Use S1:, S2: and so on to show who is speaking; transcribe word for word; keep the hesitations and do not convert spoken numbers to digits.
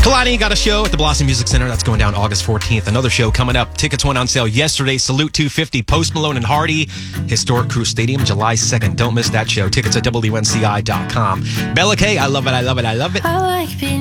S1: Kalani got a show at the Blossom Music Center. That's going down August fourteenth. Another show coming up. Tickets went on sale yesterday. Salute two fifty, Post Malone and Hardy. Historic Crew Stadium, July second. Don't miss that show. Tickets at W N C I dot com. Bella K, I love it, I love it, I love it.
S2: I like being